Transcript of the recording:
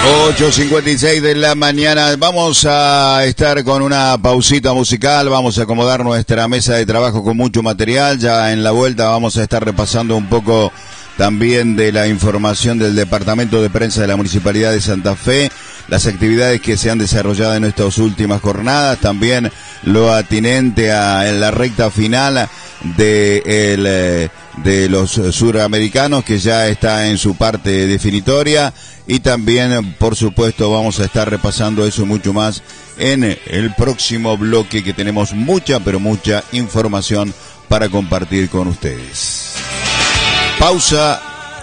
8:56 de la mañana. Vamos a estar con una pausita musical, vamos a acomodar nuestra mesa de trabajo con mucho material. Ya en la vuelta vamos a estar repasando un poco también de la información del Departamento de Prensa de la Municipalidad de Santa Fe, las actividades que se han desarrollado en estas últimas jornadas, también lo atinente en la recta final de los suramericanos, que ya está en su parte definitoria, y también, por supuesto, vamos a estar repasando eso y mucho más en el próximo bloque, que tenemos mucha, pero mucha información para compartir con ustedes. Pausa